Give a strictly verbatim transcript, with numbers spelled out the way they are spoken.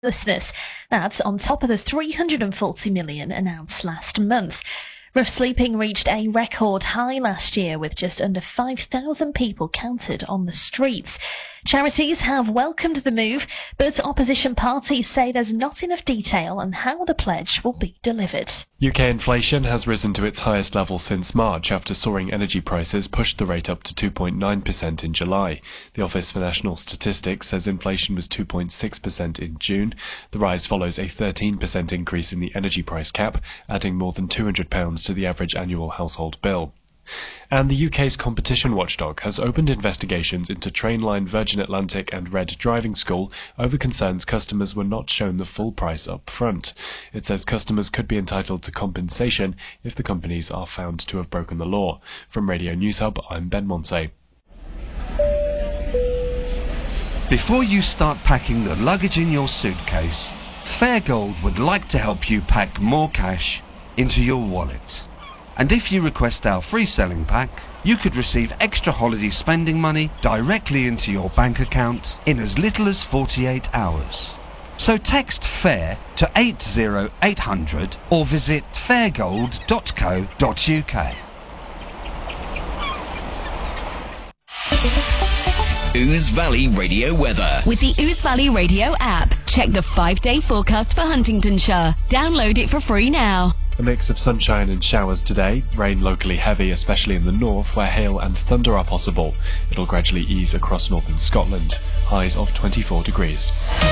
Listeners, that's on top of the three hundred forty million announced last month. Rough sleeping reached a record high last year with just under five thousand people counted on the streets. Charities have welcomed the move, but opposition parties say there's not enough detail on how the pledge will be delivered. U K inflation has risen to its highest level since March after soaring energy prices pushed the rate up to two point nine percent in July. The Office for National Statistics says inflation was two point six percent in June. The rise follows a thirteen percent increase in the energy price cap, adding more than two hundred pounds to the average annual household bill. And the U K's competition watchdog has opened investigations into Trainline, Virgin Atlantic and Red Driving School over concerns customers were not shown the full price up front. It says customers could be entitled to compensation if the companies are found to have broken the law. From Radio News Hub, I'm Ben Monsey. Before you start packing the luggage in your suitcase, Fairgold would like to help you pack more cash into your wallet. And if you request our free selling pack, you could receive extra holiday spending money directly into your bank account in as little as forty-eight hours. So text FAIR to eight zero eight hundred or visit fairgold dot co dot uk. Ouse Valley Radio weather. With the Ouse Valley Radio app, check the five-day forecast for Huntingdonshire. Download it for free now. A mix of sunshine and showers today, rain locally heavy, especially in the north where hail and thunder are possible. It'll gradually ease across northern Scotland. Highs of twenty-four degrees.